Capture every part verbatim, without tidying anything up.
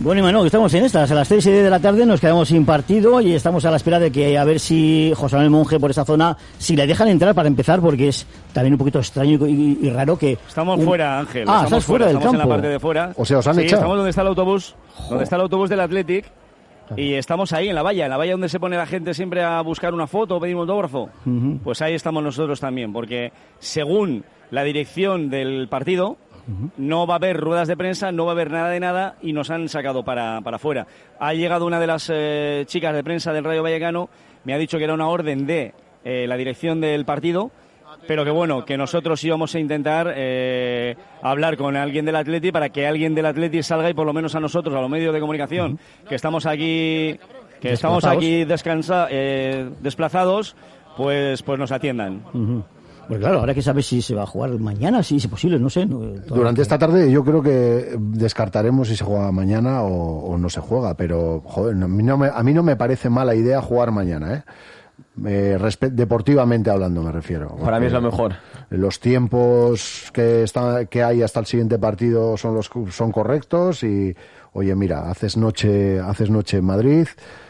Bueno, Imanol, estamos en estas. A las seis y diez de la tarde nos quedamos sin partido y estamos a la espera de que a ver si José Manuel Monje por esa zona, si le dejan entrar para empezar, porque es también un poquito extraño y, y raro que... Estamos un... fuera, Ángel. Ah, estamos fuera del estamos campo. en la parte de fuera. O sea, os han sí, echado. Estamos donde está el autobús, donde está el autobús del Athletic. Y estamos ahí, en la valla, en la valla donde se pone la gente siempre a buscar una foto o pedir un autógrafo. Uh-huh. Pues ahí estamos nosotros también, porque según la dirección del partido, uh-huh, no va a haber ruedas de prensa, no va a haber nada de nada y nos han sacado para, para afuera. Ha llegado una de las eh, chicas de prensa del Rayo Vallecano, me ha dicho que era una orden de eh, la dirección del partido, pero que bueno, que nosotros íbamos a intentar eh, hablar con alguien del Atleti para que alguien del Atleti salga y por lo menos a nosotros, a los medios de comunicación, uh-huh, que estamos aquí, que estamos aquí descansa, eh, desplazados, pues, pues nos atiendan. Uh-huh. Pues claro, ahora que sabes si se va a jugar mañana, si es posible, no sé. No, Durante esta tarde yo creo que descartaremos si se juega mañana o, o no se juega, pero joder, a mí, no me, a mí no me parece mala idea jugar mañana, ¿eh? Eh, respe- deportivamente hablando me refiero. Para mí es lo mejor. Los tiempos que está, que hay hasta el siguiente partido son los son correctos y oye mira, haces noche haces noche en Madrid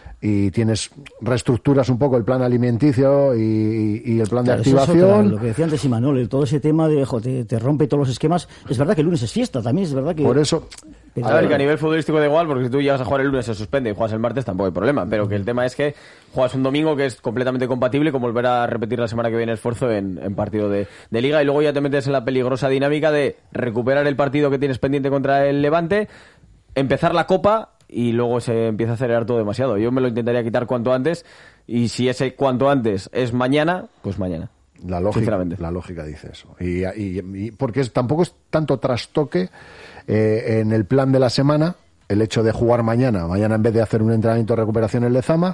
y tienes reestructuras un poco el plan alimenticio y, y el plan claro, de activación. Eso es otra, lo que decía antes Imanol, todo ese tema de jo, te, te rompe todos los esquemas. Es verdad que el lunes es fiesta, también es verdad que... Por eso... Pero, a ver, que a nivel futbolístico da igual, porque si tú llegas a jugar el lunes se suspende y juegas el martes tampoco hay problema, pero que el tema es que juegas un domingo que es completamente compatible con volver a repetir la semana que viene esfuerzo en, en partido de, de Liga y luego ya te metes en la peligrosa dinámica de recuperar el partido que tienes pendiente contra el Levante, empezar la Copa y luego se empieza a acelerar todo demasiado. Yo me lo intentaría quitar cuanto antes y si ese cuanto antes es mañana, pues mañana. La lógica, la lógica dice eso. Y, y, y porque es, tampoco es tanto trastoque eh, en el plan de la semana el hecho de jugar mañana, mañana en vez de hacer un entrenamiento de recuperación en Lezama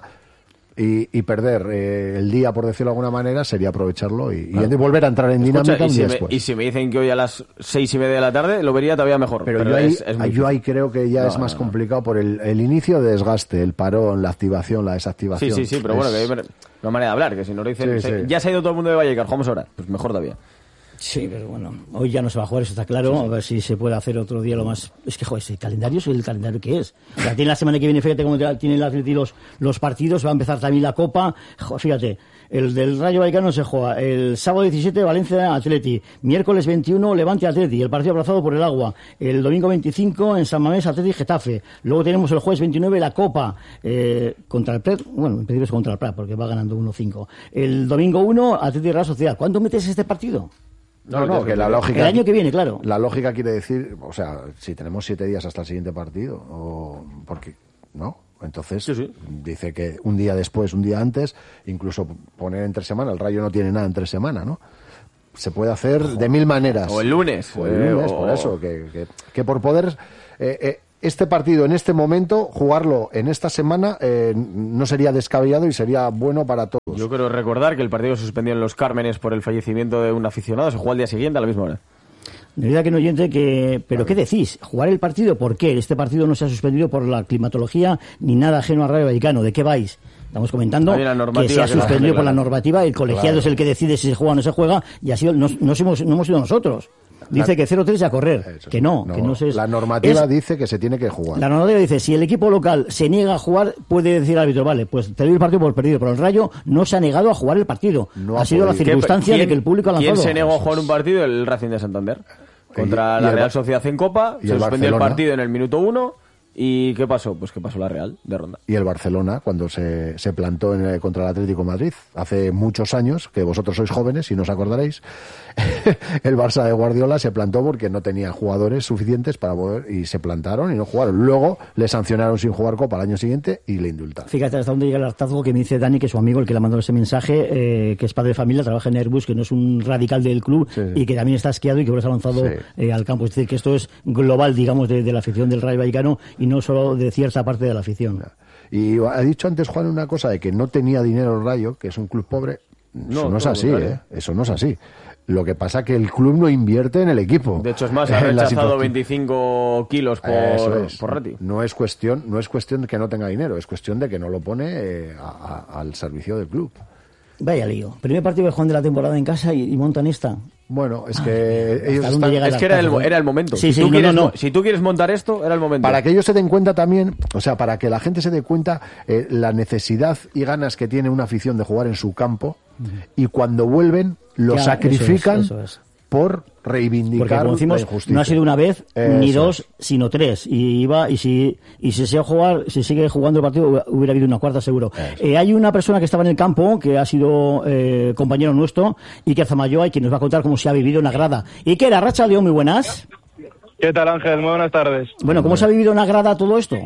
y, y perder eh, el día, por decirlo de alguna manera, sería aprovecharlo y, claro, y volver a entrar en Escucha, dinámica y un si día me, después. Y si me dicen que hoy a las seis y media de la tarde, lo vería todavía mejor. Pero, pero yo, ahí, es, es yo ahí creo que ya no, es más no, no. complicado por el, el inicio de desgaste, el parón, la activación, la desactivación. Sí, sí, sí, pero es... bueno, que hay una manera de hablar, que si nos dicen, sí, sí. ya se ha ido todo el mundo de Vallecas, jugamos ahora, pues mejor todavía. Sí, pero bueno, hoy ya no se va a jugar, eso está claro. Sí, sí. A ver si se puede hacer otro día lo más... Es que, joder, ese calendario es el calendario que es. Ya tiene la semana que viene, fíjate cómo tiene el Atleti los, los partidos, va a empezar también la Copa. Joder, fíjate, el del Rayo Vallecano se juega el sábado diecisiete, Valencia Atleti. Miércoles veintiuno, Levante Atleti. El partido aplazado por el agua. El domingo veinticinco, en San Mamés, Atleti Getafe. Luego tenemos el jueves veintinueve, la Copa eh, contra el Prat. Bueno, en principio es contra el Prat, porque va ganando uno cinco. El domingo uno, Atleti Real Sociedad. ¿Cuándo metes este partido? No, no, que la lógica... El año que viene, claro. La lógica quiere decir, o sea, si tenemos siete días hasta el siguiente partido, o porque, ¿no? Entonces, sí, sí. dice que un día después, un día antes, incluso poner entre semana, el Rayo no tiene nada entre semana, ¿no? Se puede hacer de mil maneras. O el lunes. O el lunes, o... por eso, que, que, que por poder... Eh, eh, este partido en este momento, jugarlo en esta semana, eh, no sería descabellado y sería bueno para todos. Yo quiero recordar que el partido se suspendió en Los Cármenes por el fallecimiento de un aficionado, se jugó al día siguiente a la misma hora. De verdad que no oyente que... ¿Pero qué decís? ¿Jugar el partido? ¿Por qué? Este partido no se ha suspendido por la climatología ni nada ajeno al Rayo Vallecano. ¿De qué vais? Estamos comentando que se ha suspendido por la normativa. El colegiado claro. es el que decide si se juega o no se juega y ha sido, no, no, somos, no hemos sido nosotros. Dice la, que cero tres a correr, eso, que no, no, que no se... La normativa es, dice que se tiene que jugar. La normativa dice, si el equipo local se niega a jugar, puede decir al árbitro, vale, pues te doy el partido por perdido, pero el Rayo no se ha negado a jugar el partido. No ha, ha sido podido. La circunstancia de que el público ha lanzado. ¿Quién se negó a jugar un partido? El Racing de Santander. Contra y, y la Real Sociedad en Copa, se suspendió el partido en el minuto uno. ¿Y qué pasó? Pues que pasó la Real de ronda. Y el Barcelona, cuando se, se plantó en el, contra el Atlético de Madrid, hace muchos años, que vosotros sois jóvenes y no os acordaréis, el Barça de Guardiola se plantó porque no tenía jugadores suficientes para poder, y se plantaron y no jugaron. Luego le sancionaron sin jugar Copa al año siguiente y le indultaron. Fíjate hasta dónde llega el hartazgo que me dice Dani, que su amigo, el que le ha mandado ese mensaje, eh, que es padre de familia, trabaja en Airbus, que no es un radical del club, sí, sí. y que también está esquiado y que por eso ha lanzado sí. eh, al campo. Es decir, que esto es global, digamos, de, de la afición del Rayo Vallecano y no solo de cierta parte de la afición. Y ha dicho antes Juan una cosa de que no tenía dinero el Rayo, que es un club pobre. Eso no, no es así, ¿eh? Eso no es así. Lo que pasa es que el club no invierte en el equipo. De hecho, es más, ha rechazado veinticinco kilos por, es. por ratio. No es cuestión, no es cuestión de que no tenga dinero, es cuestión de que no lo pone eh, a, a, al servicio del club. Vaya lío. Primer partido que juegan de la temporada en casa y, y montan esta. Bueno, es que ah, ellos están, es que era el, era el momento. Sí, si, sí, tú no, quieres, no, no. si tú quieres montar esto, era el momento. Para que ellos se den cuenta también, o sea, para que la gente se dé cuenta eh, la necesidad y ganas que tiene una afición de jugar en su campo, uh-huh. y cuando vuelven lo ya, sacrifican eso es, eso es. por reivindicar. Porque como decimos, la injusticia. No ha sido una vez eso ni dos, es. sino tres. Y iba y si y si se jugar, si sigue jugando el partido, hubiera habido una cuarta seguro. Eh, hay una persona que estaba en el campo que ha sido eh, compañero nuestro, Iker Zamayoa, y que nos va a contar cómo se ha vivido en la grada. Iker, Arracha León, muy buenas. ¿Qué tal, Ángel? Muy buenas tardes. Bueno, ¿cómo se ha vivido en la grada todo esto?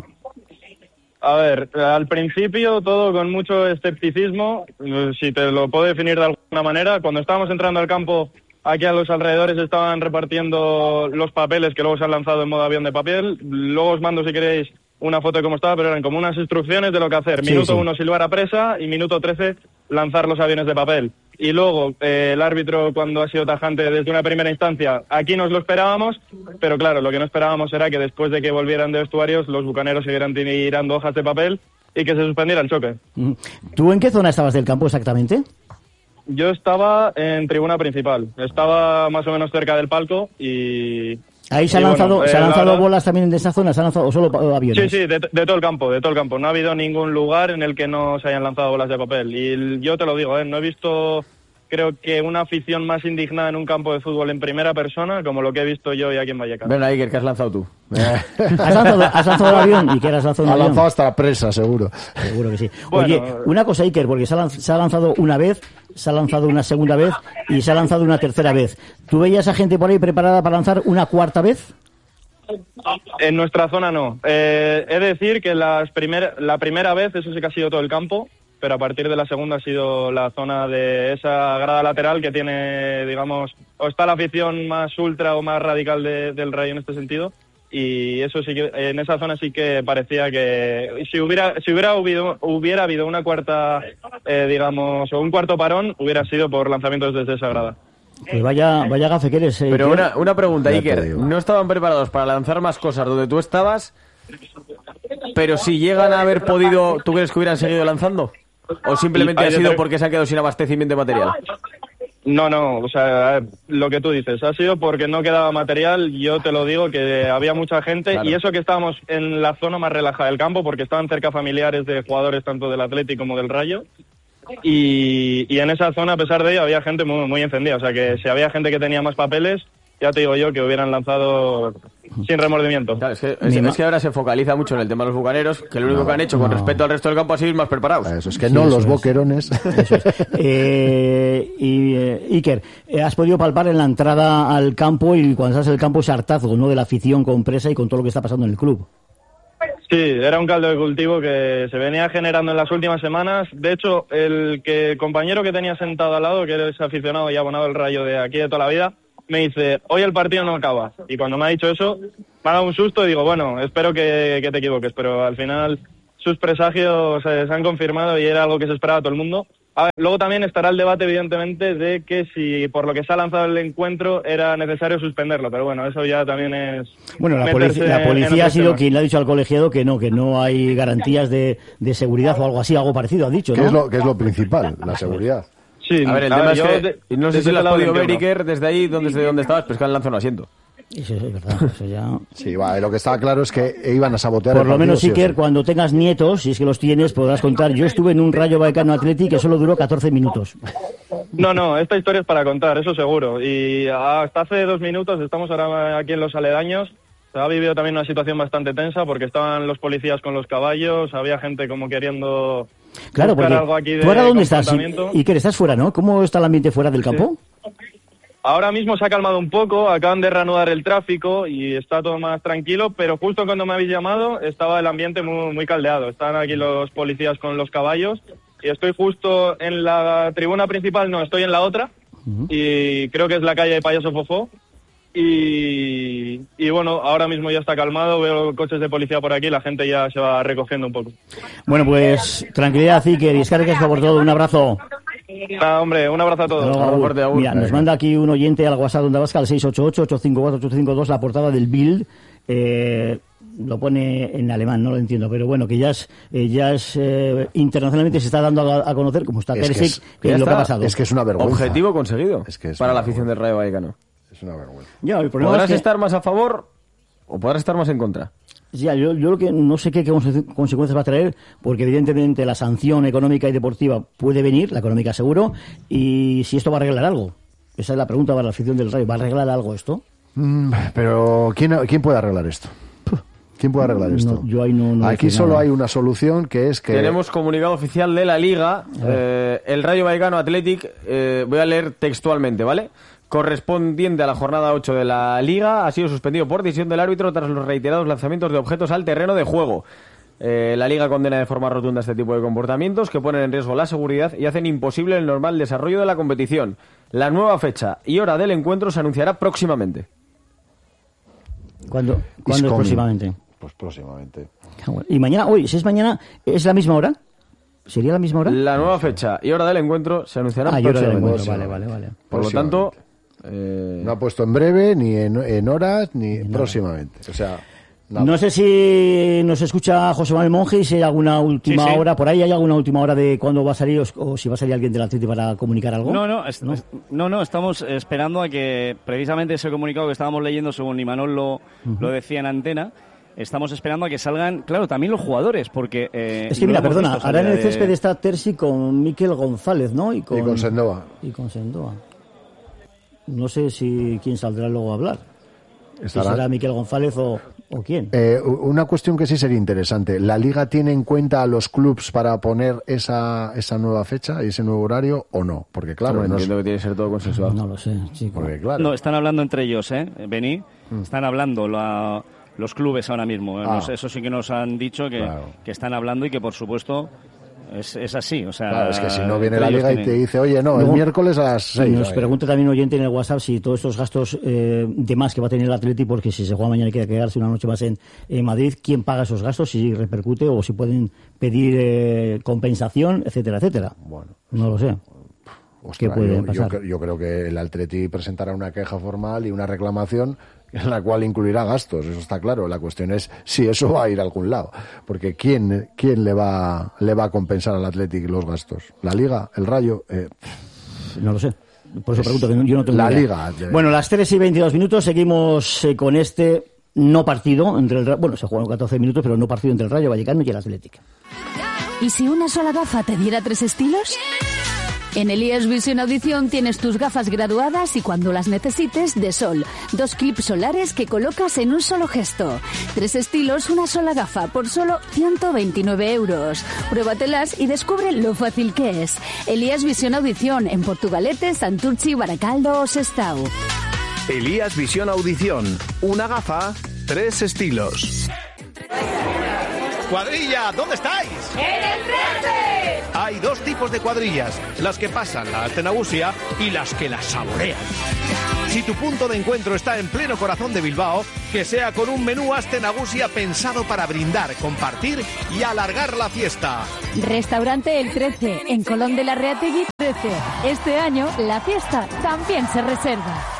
A ver, al principio todo con mucho escepticismo, si te lo puedo definir de alguna manera. Cuando estábamos entrando al campo, aquí a los alrededores estaban repartiendo los papeles que luego se han lanzado en modo avión de papel. Luego os mando, si queréis, una foto de cómo estaba, pero eran como unas instrucciones de lo que hacer. Sí, minuto sí. uno, silbar a presa, y minuto trece, lanzar los aviones de papel. Y luego, eh, el árbitro, cuando ha sido tajante desde una primera instancia, aquí nos lo esperábamos, pero claro, lo que no esperábamos era que después de que volvieran de vestuarios, los bucaneros siguieran tirando hojas de papel y que se suspendiera el choque. ¿Tú en qué zona estabas del campo exactamente? Yo estaba en tribuna principal, estaba más o menos cerca del palco y... Ahí se han lanzado, bueno, eh, se ha lanzado verdad... bolas también de esa zona, se han lanzado o solo aviones. Sí, sí, de, de todo el campo, de todo el campo. No ha habido ningún lugar en el que no se hayan lanzado bolas de papel. Y yo te lo digo, ¿eh? No he visto, creo que una afición más indignada en un campo de fútbol en primera persona como lo que he visto yo hoy aquí en Vallecas. Ven, Iker, ¿qué has lanzado tú? ¿Has lanzado, has lanzado el avión? ¿Y qué has lanzado un ha avión? lanzado hasta la presa, seguro. Seguro que sí. Bueno, Oye, una cosa, Iker, porque se ha, lanzado, se ha lanzado una vez, se ha lanzado una segunda vez y se ha lanzado una tercera vez. ¿Tú veías a gente por ahí preparada para lanzar una cuarta vez? En nuestra zona no. Eh, he de decir que las primer, la primera vez, eso sí que ha sido todo el campo, pero a partir de la segunda ha sido la zona de esa grada lateral que tiene, digamos, o está la afición más ultra o más radical de, del Rayo en este sentido, y eso sí que, en esa zona sí que parecía que si hubiera si hubiera habido, hubiera habido una cuarta, eh, digamos, o un cuarto parón, hubiera sido por lanzamientos desde esa grada. Pues vaya, vaya gafe que eres, eh, Pero una, una pregunta, Iker. ¿No estaban preparados para lanzar más cosas donde tú estabas? Pero si llegan a haber podido, ¿tú crees que hubieran seguido lanzando? ¿O simplemente ha sido porque se han quedado sin abastecimiento de material? No, no, o sea, lo que tú dices, ha sido porque no quedaba material. Yo te lo digo, que había mucha gente, claro. Y eso que estábamos en la zona más relajada del campo, porque estaban cerca familiares de jugadores tanto del Athletic como del Rayo. Y, y en esa zona, a pesar de ello, había gente muy, muy encendida. O sea, que si había gente que tenía más papeles, ya te digo yo que hubieran lanzado sin remordimiento. Claro, es, que, es, es que ahora se focaliza mucho en el tema de los bucaneros, que lo único no, que han hecho no. con respecto al resto del campo ha sido ir más preparados. Eso es que sí, no los es. boquerones. Eso es. eh, y eh, Iker, eh, has podido palpar en la entrada al campo y cuando estás en el campo ese hartazgo, ¿no?, de la afición con presa y con todo lo que está pasando en el club. Sí, era un caldo de cultivo que se venía generando en las últimas semanas. De hecho, el que el compañero que tenía sentado al lado, que eres aficionado y abonado al Rayo de aquí de toda la vida, me dice, hoy el partido no acaba. Y cuando me ha dicho eso, me ha dado un susto y digo, bueno, espero que, que te equivoques. Pero al final sus presagios eh, se han confirmado y era algo que se esperaba a todo el mundo. A ver, luego también estará el debate, evidentemente, de que si por lo que se ha lanzado el encuentro era necesario suspenderlo, pero bueno, eso ya también es... Bueno, la policía, la policía ha sido temas. Quien le ha dicho al colegiado que no, que no hay garantías de, de seguridad o algo así, algo parecido, ha dicho, ¿no? Que es lo, que es lo principal, la seguridad. Sí, a ver, el a tema ver, es que, de, no sé si lo has podido ver, Iker, desde ahí, desde donde estabas, pero es que han lanzado un asiento. Eso es verdad, eso ya... Sí, va, lo que estaba claro es que iban a sabotear Por el lo menos, sí Iker, cuando tengas nietos, si es que los tienes, podrás contar. Yo estuve en un Rayo Vallecano Athletic que solo duró catorce minutos. No, no, esta historia es para contar, eso seguro. Y hasta hace dos minutos, estamos ahora aquí en los aledaños, se ha vivido también una situación bastante tensa porque estaban los policías con los caballos, había gente como queriendo... Claro, porque algo aquí de ¿tú ahora dónde estás? Iker, ¿estás fuera, no? ¿Cómo está el ambiente fuera del campo? Sí. Ahora mismo se ha calmado un poco, acaban de reanudar el tráfico y está todo más tranquilo, pero justo cuando me habéis llamado estaba el ambiente muy, muy caldeado. Están aquí los policías con los caballos y estoy justo en la tribuna principal, no, estoy en la otra, uh-huh. Y creo que es la calle de Payaso Fofó. Y, y bueno, ahora mismo ya está calmado, veo coches de policía por aquí, la gente ya se va recogiendo un poco. Bueno, pues tranquilidad, Iker, y descargas por todo, un abrazo. Ah, hombre, un abrazo a todos. No, Agur. Agur. Mira, nos manda aquí un oyente al WhatsApp de Onda Vasca al seis ocho ocho, ocho cinco cuatro, ocho cinco dos la portada del Bild. Eh, lo pone en alemán, no lo entiendo, pero bueno, que ya es, eh, ya es eh, internacionalmente se está dando a, a conocer, como está Es que Terzic, es- que es lo que ha pasado. Es que es una vergüenza. Objetivo conseguido Es que es para una la afición del Rayo Vallecano. Es una vergüenza. Ya, el problema Podrás es que, estar más a favor o podrás estar más en contra. ya, yo, yo lo que no sé qué, qué conse- consecuencias va a traer, porque evidentemente la sanción económica y deportiva puede venir, la económica seguro, y si esto va a arreglar algo. Esa es la pregunta para la afición del Rayo. ¿Va a arreglar algo esto? Mm, pero ¿quién, ¿quién puede arreglar esto? ¿Quién puede arreglar esto? No, yo ahí no- no Aquí decir solo nada. hay una solución, que es que... Tenemos comunicado oficial de la Liga. Eh, el Rayo Vallecano Athletic, eh, voy a leer textualmente, ¿vale? Correspondiente a la jornada ocho de la Liga, ha sido suspendido por decisión del árbitro tras los reiterados lanzamientos de objetos al terreno de juego. Eh, la Liga condena de forma rotunda este tipo de comportamientos que ponen en riesgo la seguridad y hacen imposible el normal desarrollo de la competición. La nueva fecha y hora del encuentro se anunciará próximamente. ¿Cuándo, is ¿cuándo es coming. próximamente? Pues próximamente. Y mañana, hoy, si es mañana, ¿es la misma hora? ¿Sería la misma hora? La nueva fecha y hora del encuentro se anunciará Ah, y hora del próximamente. encuentro, vale, vale, vale. Por lo tanto, eh, No ha puesto en breve, ni en, en horas, ni próximamente. O sea, nada. No sé si nos escucha José Manuel Monge y si hay alguna última Sí, sí. hora, por ahí hay alguna última hora de cuándo va a salir o, o si va a salir alguien del Atlético para comunicar algo. No, no, es- es- no, no, estamos esperando a que precisamente ese comunicado que estábamos leyendo, según Imanol lo, lo decía en antena, estamos esperando a que salgan, claro, también los jugadores, porque... eh, Es que no mira, hemos perdona, visto ahora en el salida de- césped está Terzi con Miquel González, ¿no? Y con, Y con Sendoa. Y con Sendoa. No sé si quién saldrá luego a hablar. Si Estará- será Miquel González o, o quién. Eh, una cuestión que sí sería interesante. ¿La Liga tiene en cuenta a los clubs para poner esa, esa nueva fecha y ese nuevo horario o no? Porque claro, hombre, no es- entiendo que tiene que ser todo consensuado. No lo sé, chico. porque, claro. No, están hablando entre ellos, ¿eh? Bení, están hablando la- los clubes ahora mismo. ¿eh? Ah. Nos- eso sí que nos han dicho que, Claro. que están hablando y que, por supuesto, es, es así. O sea, Claro, es que si no viene entre la ellos Liga y tienen- te dice, oye, no, el Luego, miércoles a las Y seis. nos oye. pregunta también un oyente en el WhatsApp si todos estos gastos eh, de más que va a tener el Atlético, porque si se juega mañana y quiere quedarse una noche más en, en Madrid, ¿quién paga esos gastos? Si repercute o si pueden pedir eh, compensación, etcétera, etcétera. Bueno. No lo sé. Ostras, ¿Qué puede yo, yo pasar? cre- yo creo que el Atleti presentará una queja formal y una reclamación en la cual incluirá gastos, eso está claro. La cuestión es si eso va a ir a algún lado, porque quién quién le va le va a compensar al Atleti los gastos, la Liga, el Rayo. Eh, No lo sé. Por eso pregunto, que no- yo no tengo la idea. Liga, de- Bueno, las tres y veintidós minutos, seguimos eh, con este no partido entre el Ra- bueno, se jugaron catorce minutos, pero no partido entre el Rayo Vallecano y el Atlético. ¿Y si una sola gafa te diera tres estilos? En Elías Visión Audición tienes tus gafas graduadas y cuando las necesites, de sol. Dos clips solares que colocas en un solo gesto. Tres estilos, una sola gafa, por solo ciento veintinueve euros. Pruébatelas y descubre lo fácil que es. Elías Visión Audición en Portugalete, Santurchi, Baracaldo o Sestao. Elías Visión Audición. Una gafa, tres estilos. ¡Cuadrilla! ¿Dónde estáis? ¡En el frente! Hay dos tipos de cuadrillas, las que pasan la Aste Nagusia y las que la saborean. Si tu punto de encuentro está en pleno corazón de Bilbao, que sea con un menú Aste Nagusia pensado para brindar, compartir y alargar la fiesta. Restaurante El trece, en Colón de la Reategui trece. Este año la fiesta también se reserva.